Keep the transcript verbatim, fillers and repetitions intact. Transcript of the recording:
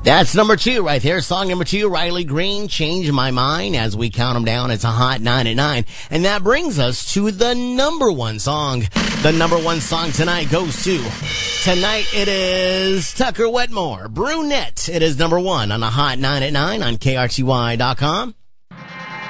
That's number two right there. Song number two, Riley Green, Change My Mind. As we count them down, it's a hot nine at nine. And that brings us to the number one song. The number one song tonight goes to, tonight it is Tucker Wetmore, Brunette. It is number one on a hot nine at nine on K R T Y dot com.